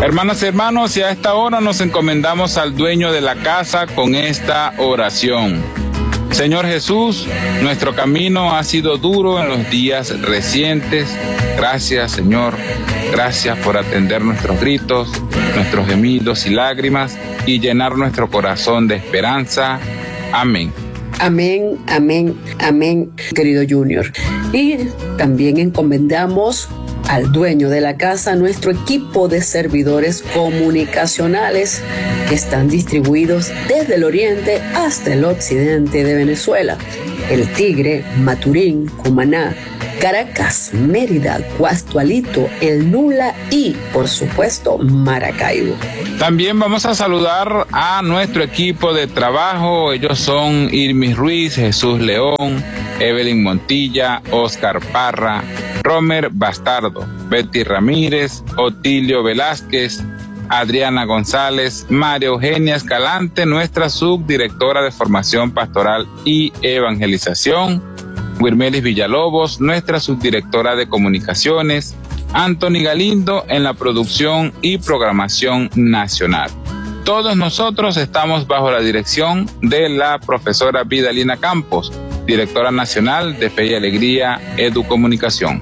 Hermanas y hermanos, y a esta hora nos encomendamos al dueño de la casa con esta oración. Señor Jesús, nuestro camino ha sido duro en los días recientes. Gracias, Señor. Gracias por atender nuestros gritos, nuestros gemidos y lágrimas y llenar nuestro corazón de esperanza. Amén. Amén, amén, amén, querido Junior. Y también encomendamos al dueño de la casa nuestro equipo de servidores comunicacionales que están distribuidos desde el oriente hasta el occidente de Venezuela: El Tigre, Maturín, Cumaná, Caracas, Mérida, Guastualito, El Nula y, por supuesto, Maracaibo. También vamos a saludar a nuestro equipo de trabajo. Ellos son Irmis Ruiz, Jesús León, Evelyn Montilla, Oscar Parra, Romer Bastardo, Betty Ramírez, Otilio Velázquez, Adriana González, María Eugenia Escalante, nuestra subdirectora de Formación Pastoral y Evangelización, Wirmelis Villalobos, nuestra subdirectora de Comunicaciones, Anthony Galindo en la producción y programación nacional. Todos nosotros estamos bajo la dirección de la profesora Vidalina Campos, directora nacional de Fe y Alegría Educomunicación.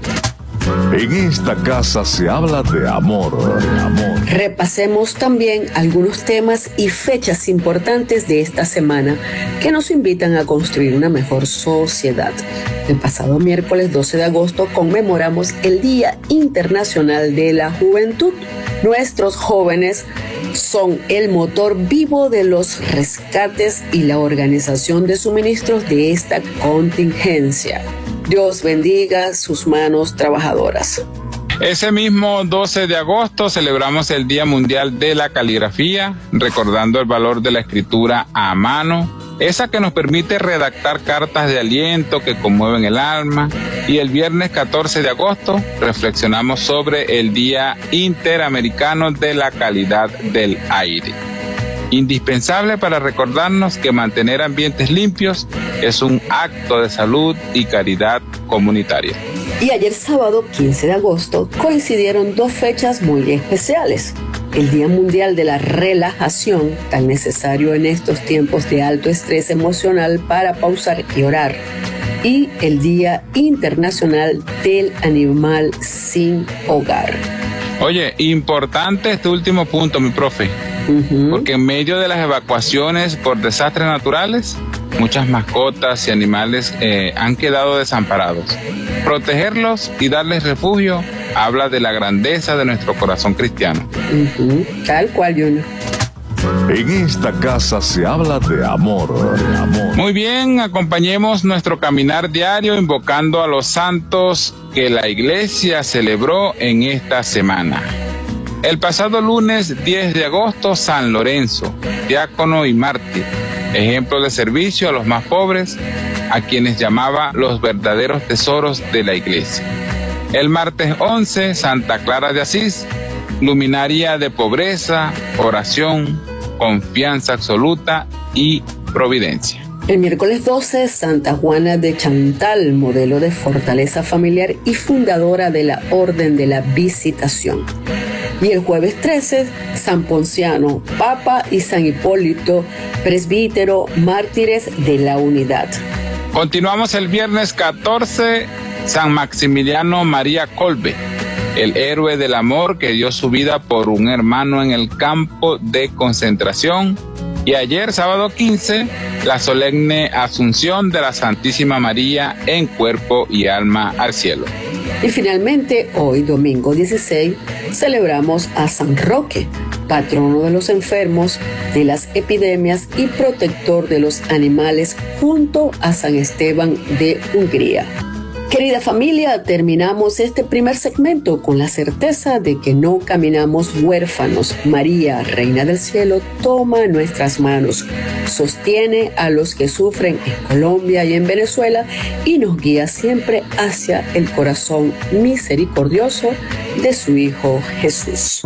En esta casa se habla de amor, de amor. Repasemos también algunos temas y fechas importantes de esta semana que nos invitan a construir una mejor sociedad. El pasado miércoles 12 de agosto conmemoramos el Día Internacional de la Juventud. Nuestros jóvenes son el motor vivo de los rescates y la organización de suministros de esta contingencia. Dios bendiga sus manos trabajadoras. Ese mismo 12 de agosto celebramos el Día Mundial de la Caligrafía, recordando el valor de la escritura a mano, esa que nos permite redactar cartas de aliento que conmueven el alma. Y el viernes 14 de agosto reflexionamos sobre el Día Interamericano de la Calidad del Aire. Indispensable para recordarnos que mantener ambientes limpios es un acto de salud y caridad comunitaria. Y ayer sábado 15 de agosto coincidieron dos fechas muy especiales: el Día Mundial de la Relajación, tan necesario en estos tiempos de alto estrés emocional para pausar y orar, y el Día Internacional del Animal Sin Hogar. Oye, importante este último punto, mi profe. Porque en medio de las evacuaciones por desastres naturales, muchas mascotas y animales han quedado desamparados. Protegerlos y darles refugio habla de la grandeza de nuestro corazón cristiano. Tal cual, Junior. En esta casa se habla de amor, de amor. Muy bien, acompañemos nuestro caminar diario invocando a los santos que la Iglesia celebró en esta semana. El pasado lunes 10 de agosto, San Lorenzo, diácono y mártir, ejemplo de servicio a los más pobres, a quienes llamaba los verdaderos tesoros de la Iglesia. El martes 11, Santa Clara de Asís, luminaria de pobreza, oración, confianza absoluta y providencia. El miércoles 12, Santa Juana de Chantal, modelo de fortaleza familiar y fundadora de la Orden de la Visitación. Y el jueves 13, San Ponciano, Papa, y San Hipólito, presbítero, mártires de la unidad. Continuamos el viernes 14, San Maximiliano María Kolbe, el héroe del amor que dio su vida por un hermano en el campo de concentración. Y ayer, sábado 15, la solemne Asunción de la Santísima María en cuerpo y alma al cielo. Y finalmente, hoy, domingo 16, celebramos a San Roque, patrono de los enfermos, de las epidemias y protector de los animales, junto a San Esteban de Hungría. Querida familia, terminamos este primer segmento con la certeza de que no caminamos huérfanos. María, Reina del Cielo, toma nuestras manos, sostiene a los que sufren en Colombia y en Venezuela y nos guía siempre hacia el corazón misericordioso de su Hijo Jesús.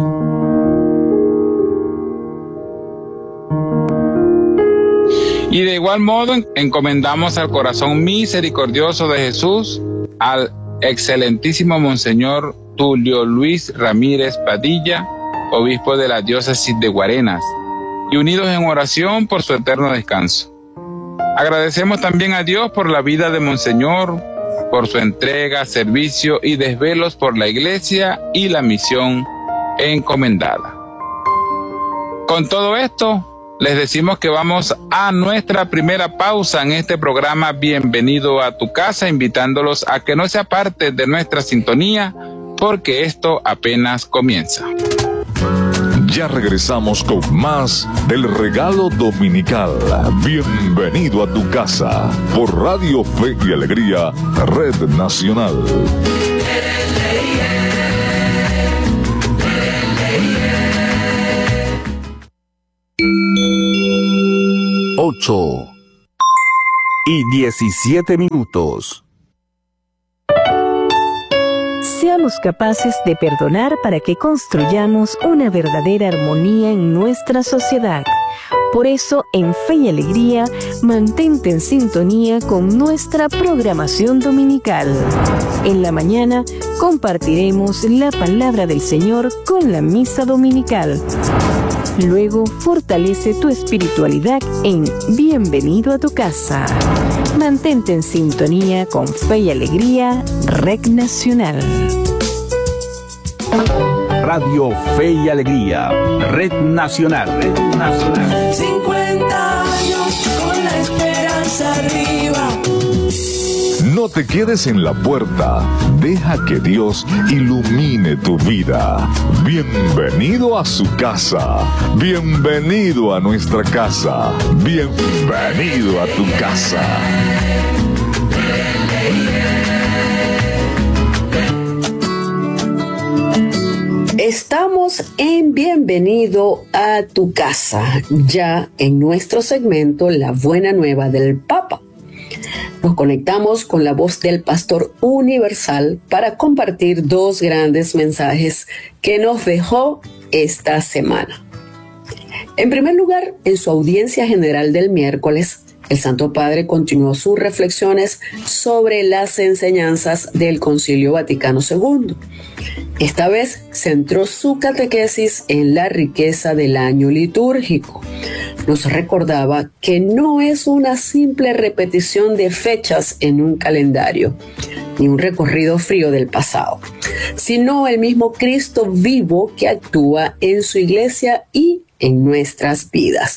Y de igual modo encomendamos al corazón misericordioso de Jesús al excelentísimo Monseñor Tulio Luis Ramírez Padilla, obispo de la diócesis de Guarenas, y unidos en oración por su eterno descanso. Agradecemos también a Dios por la vida de Monseñor, por su entrega, servicio y desvelos por la Iglesia y la misión encomendada. Con todo esto, les decimos que vamos a nuestra primera pausa en este programa Bienvenido a tu casa, invitándolos a que no se aparten de nuestra sintonía, porque esto apenas comienza. Ya regresamos con más del regalo dominical. Bienvenido a tu casa por Radio Fe y Alegría, Red Nacional. 8:17. Seamos capaces de perdonar para que construyamos una verdadera armonía en nuestra sociedad. Por eso, en Fe y Alegría, mantente en sintonía con nuestra programación dominical. En la mañana, compartiremos la palabra del Señor con la misa dominical. Luego, fortalece tu espiritualidad en Bienvenido a tu casa. Mantente en sintonía con Fe y Alegría, Red Nacional. Radio Fe y Alegría, Red Nacional. 50 años con la esperanza arriba. No te quedes en la puerta, deja que Dios ilumine tu vida. Bienvenido a su casa, bienvenido a nuestra casa, bienvenido a tu casa. Estamos en Bienvenido a tu casa, ya en nuestro segmento La Buena Nueva del Papa. Nos conectamos con la voz del Pastor Universal para compartir dos grandes mensajes que nos dejó esta semana. En primer lugar, en su audiencia general del miércoles, el Santo Padre continuó sus reflexiones sobre las enseñanzas del Concilio Vaticano II. Esta vez centró su catequesis en la riqueza del año litúrgico. Nos recordaba que no es una simple repetición de fechas en un calendario, ni un recorrido frío del pasado, sino el mismo Cristo vivo que actúa en su iglesia y en nuestras vidas.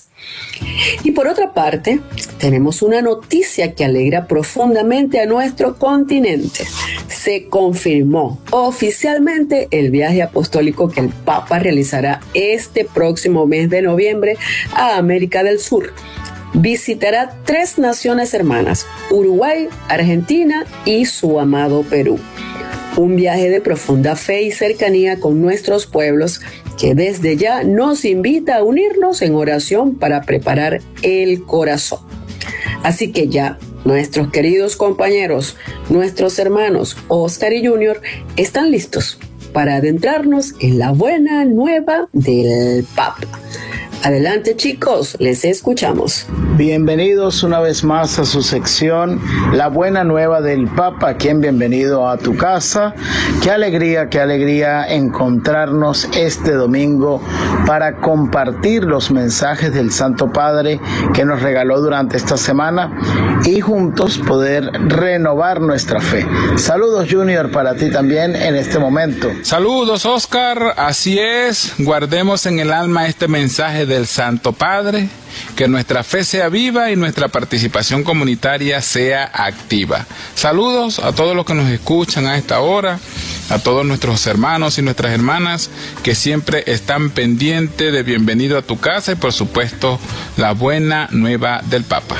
Y por otra parte, tenemos una noticia que alegra profundamente a nuestro continente. Se confirmó oficialmente el viaje apostólico que el Papa realizará este próximo mes de noviembre a América del Sur. Visitará 3 naciones hermanas: Uruguay, Argentina y su amado Perú. Un viaje de profunda fe y cercanía con nuestros pueblos que desde ya nos invita a unirnos en oración para preparar el corazón. Así que ya nuestros queridos compañeros, nuestros hermanos Oscar y Junior están listos para adentrarnos en la buena nueva del Papa. Adelante, chicos, les escuchamos. Bienvenidos una vez más a su sección La Buena Nueva del Papa, aquí en Bienvenido a tu casa. Qué alegría encontrarnos este domingo para compartir los mensajes del Santo Padre que nos regaló durante esta semana y juntos poder renovar nuestra fe. Saludos, Junior, para ti también en este momento. Saludos, Oscar. Así es, guardemos en el alma este mensaje del Santo Padre, que nuestra fe sea viva y nuestra participación comunitaria sea activa. Saludos a todos los que nos escuchan a esta hora, a todos nuestros hermanos y nuestras hermanas que siempre están pendientes de Bienvenido a tu casa y por supuesto la buena nueva del Papa.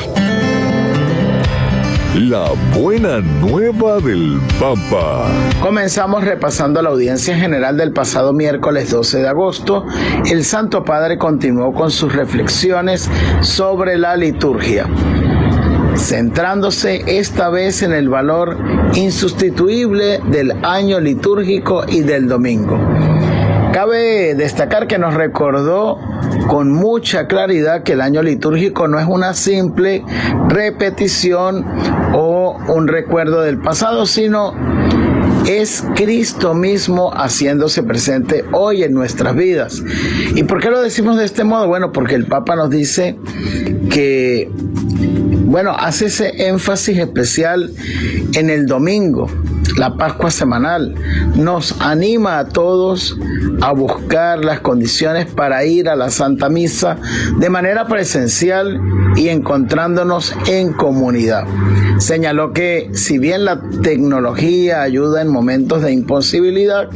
La buena nueva del Papa. Comenzamos repasando la audiencia general del pasado miércoles 12 de agosto. El Santo Padre continuó con sus reflexiones sobre la liturgia, centrándose esta vez en el valor insustituible del año litúrgico y del domingo. Cabe destacar que nos recordó con mucha claridad que el año litúrgico no es una simple repetición o un recuerdo del pasado, sino es Cristo mismo haciéndose presente hoy en nuestras vidas. ¿Y por qué lo decimos de este modo? Bueno, porque el Papa nos dice que, hace ese énfasis especial en el domingo, la Pascua semanal. Nos anima a todos a buscar las condiciones para ir a la Santa Misa de manera presencial y encontrándonos en comunidad. Señaló que si bien la tecnología ayuda en momentos de imposibilidad,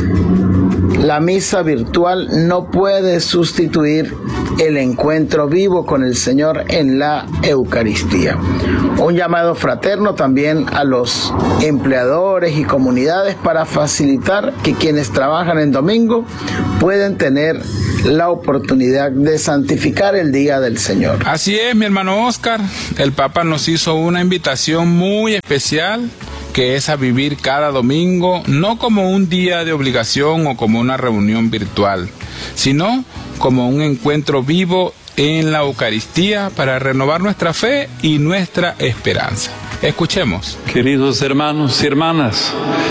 la misa virtual no puede sustituir el encuentro vivo con el Señor en la Eucaristía. Un llamado fraterno también a los empleadores y comunidades para facilitar que quienes trabajan en domingo pueden tener la oportunidad de santificar el día del Señor. Así es, mi hermano Oscar, el Papa nos hizo una invitación muy especial, que es a vivir cada domingo, no como un día de obligación o como una reunión virtual, sino como un encuentro vivo en la Eucaristía para renovar nuestra fe y nuestra esperanza. Escuchemos. Queridos hermanos y hermanas,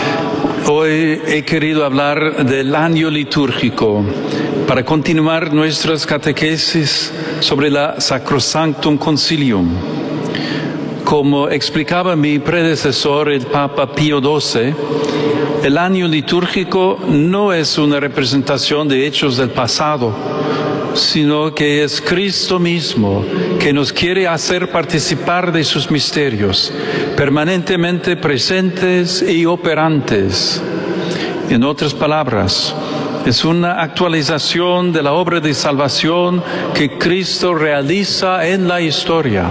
hoy he querido hablar del año litúrgico para continuar nuestras catequesis sobre la Sacrosanctum Concilium. Como explicaba mi predecesor, el Papa Pío XII, el año litúrgico no es una representación de hechos del pasado, sino que es Cristo mismo que nos quiere hacer participar de sus misterios, permanentemente presentes y operantes. En otras palabras, es una actualización de la obra de salvación que Cristo realiza en la historia.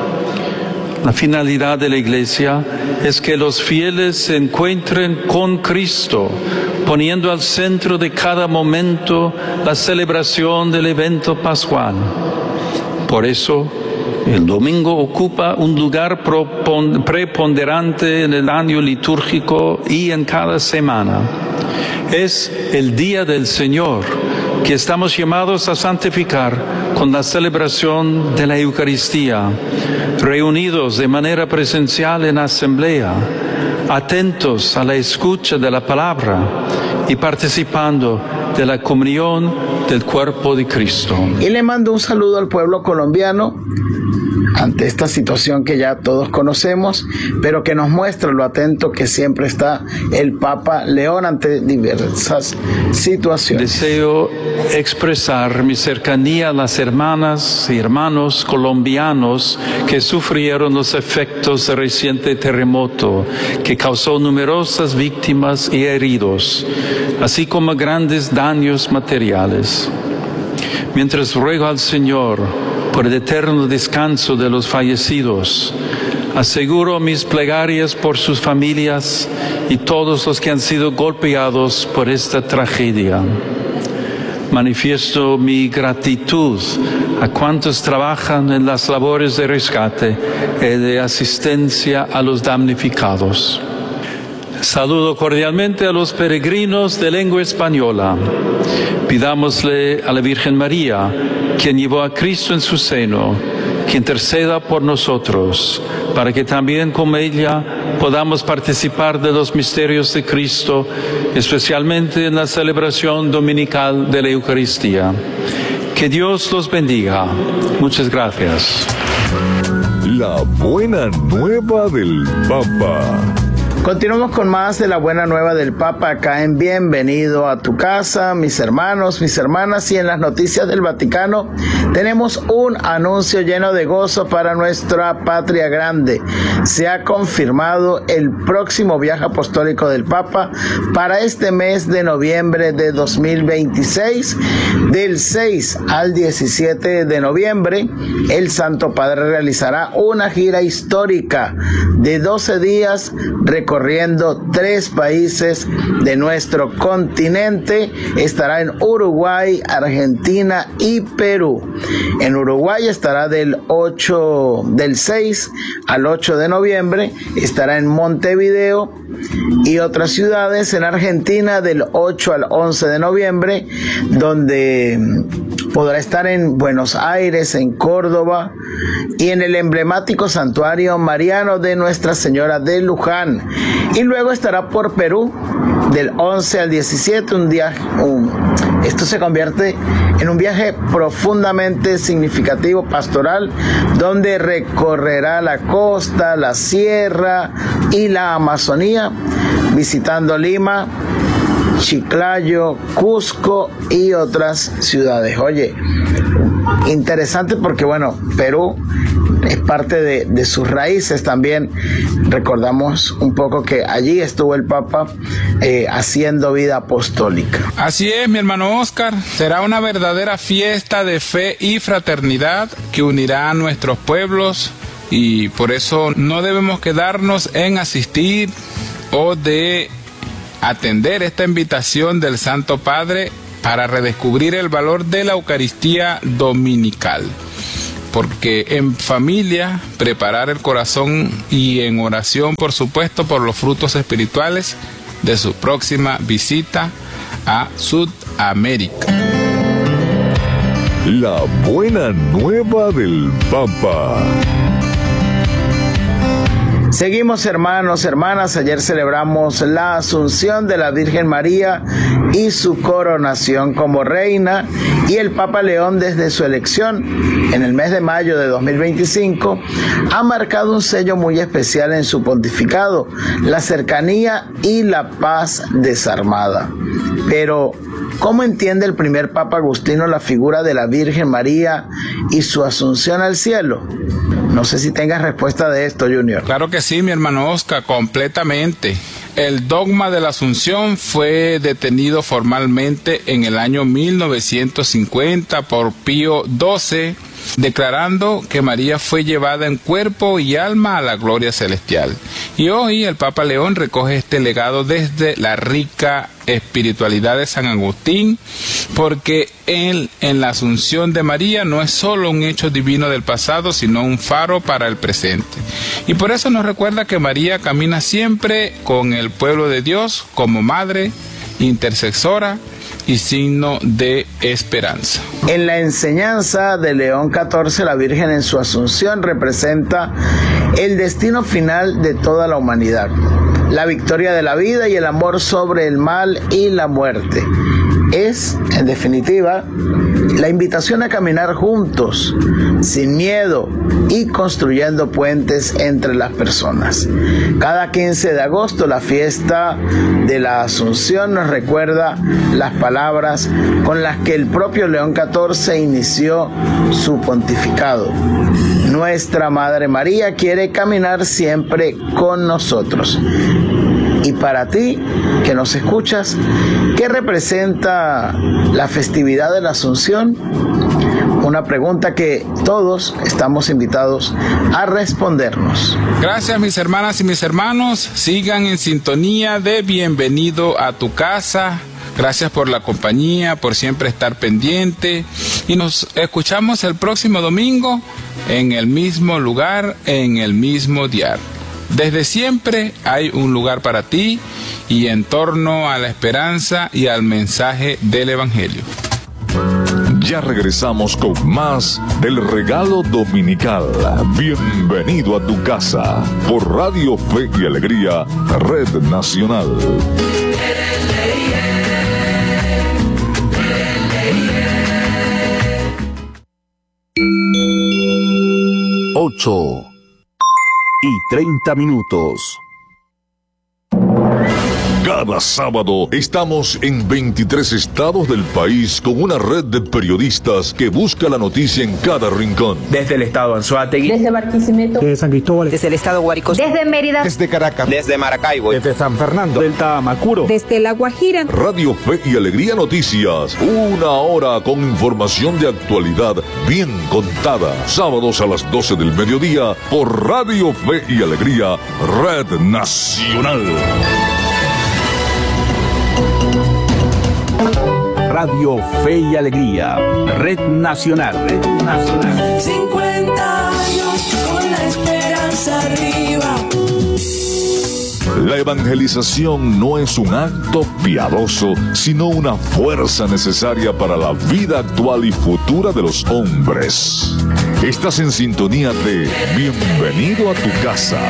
La finalidad de la Iglesia es que los fieles se encuentren con Cristo, poniendo al centro de cada momento la celebración del evento pascual. Por eso, el domingo ocupa un lugar preponderante en el año litúrgico y en cada semana. Es el día del Señor que estamos llamados a santificar con la celebración de la Eucaristía, reunidos de manera presencial en asamblea, atentos a la escucha de la palabra y participando de la comunión del cuerpo de Cristo. Y le mando un saludo al pueblo colombiano ante esta situación que ya todos conocemos, pero que nos muestra lo atento que siempre está el Papa León ante diversas situaciones. Deseo expresar mi cercanía a las hermanas y hermanos colombianos que sufrieron los efectos del reciente terremoto, que causó numerosas víctimas y heridos, así como grandes daños materiales. Mientras ruego al Señor por el eterno descanso de los fallecidos, aseguro mis plegarias por sus familias y todos los que han sido golpeados por esta tragedia. Manifiesto mi gratitud a cuantos trabajan en las labores de rescate y de asistencia a los damnificados. Saludo cordialmente a los peregrinos de lengua española. Pidámosle a la Virgen María, quien llevó a Cristo en su seno, que interceda por nosotros, para que también como ella podamos participar de los misterios de Cristo, especialmente en la celebración dominical de la Eucaristía. Que Dios los bendiga. Muchas gracias. La buena nueva del Papa. Continuamos con más de la buena nueva del Papa acá en Bienvenido a tu casa, mis hermanos, mis hermanas, y en las noticias del Vaticano tenemos un anuncio lleno de gozo para nuestra patria grande. Se ha confirmado el próximo viaje apostólico del Papa para este mes de noviembre de 2026. Del 6 al 17 de noviembre, el Santo Padre realizará una gira histórica de 12 días recorriendo 3 países de nuestro continente. Estará en Uruguay, Argentina y Perú. En Uruguay estará del 6 al 8 de noviembre, estará en Montevideo, y otras ciudades. En Argentina del 8 al 11 de noviembre, donde podrá estar en Buenos Aires, en Córdoba y en el emblemático santuario mariano de Nuestra Señora de Luján. Y luego estará por Perú del 11 al 17, esto se convierte en un viaje profundamente significativo pastoral, donde recorrerá la costa, la sierra y la Amazonía, visitando Lima, Chiclayo, Cusco y otras ciudades. Oye, interesante porque, bueno, Perú es parte de sus raíces también. Recordamos un poco que allí estuvo el Papa haciendo vida apostólica. Así es, mi hermano Oscar. Será una verdadera fiesta de fe y fraternidad que unirá a nuestros pueblos, y por eso no debemos quedarnos en asistir o de atender esta invitación del Santo Padre para redescubrir el valor de la Eucaristía dominical. Porque en familia, preparar el corazón y en oración, por supuesto, por los frutos espirituales de su próxima visita a Sudamérica. La buena nueva del Papa. Seguimos, hermanos, hermanas. Ayer celebramos la Asunción de la Virgen María y su coronación como reina, y el Papa León, desde su elección en el mes de mayo de 2025, ha marcado un sello muy especial en su pontificado: la cercanía y la paz desarmada. Pero, ¿cómo entiende el primer Papa Agustino la figura de la Virgen María y su asunción al cielo? No sé si tengas respuesta de esto, Junior. Claro que sí, mi hermano Oscar, completamente. El dogma de la Asunción fue detenido formalmente en el año 1950 por Pío XII, declarando que María fue llevada en cuerpo y alma a la gloria celestial. Y hoy el Papa León recoge este legado desde la rica espiritualidad de San Agustín, porque él, en la Asunción de María, no es solo un hecho divino del pasado, sino un faro para el presente. Y por eso nos recuerda que María camina siempre con el pueblo de Dios como madre, intercesora y signo de esperanza. En la enseñanza de León XIV, la Virgen en su Asunción representa el destino final de toda la humanidad, la victoria de la vida y el amor sobre el mal y la muerte. Es, en definitiva, la invitación a caminar juntos, sin miedo y construyendo puentes entre las personas. Cada 15 de agosto, la fiesta de la Asunción nos recuerda las palabras con las que el propio León XIV inició su pontificado. Nuestra Madre María quiere caminar siempre con nosotros. Y para ti, que nos escuchas, ¿qué representa la festividad de la Asunción? Una pregunta que todos estamos invitados a respondernos. Gracias, mis hermanas y mis hermanos. Sigan en sintonía de Bienvenido a tu Casa. Gracias por la compañía, por siempre estar pendiente. Y nos escuchamos el próximo domingo en el mismo lugar, en el mismo dial. Desde siempre hay un lugar para ti y en torno a la esperanza y al mensaje del Evangelio. Ya regresamos con más del regalo dominical. Bienvenido a tu casa por Radio Fe y Alegría, Red Nacional. 8:30. Cada sábado estamos en 23 estados del país con una red de periodistas que busca la noticia en cada rincón. Desde el estado Anzoátegui, desde Barquisimeto, desde San Cristóbal, desde el estado Guárico, desde Mérida, desde Caracas, desde Maracaibo, desde San Fernando, del Tamacuro, desde La Guajira. Radio Fe y Alegría Noticias, una hora con información de actualidad bien contada. Sábados a las 12 del mediodía por Radio Fe y Alegría, Red Nacional. Radio Fe y Alegría, Red Nacional. 50 años con la esperanza arriba. La evangelización no es un acto piadoso, sino una fuerza necesaria para la vida actual y futura de los hombres. Estás en sintonía de Bienvenido a tu casa,